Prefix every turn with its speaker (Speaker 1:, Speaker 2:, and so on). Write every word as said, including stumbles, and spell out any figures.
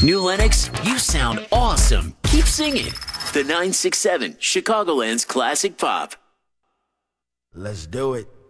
Speaker 1: New Lennox, you sound awesome. Keep singing. The nine six seven, Chicagoland's classic pop.
Speaker 2: Let's do it.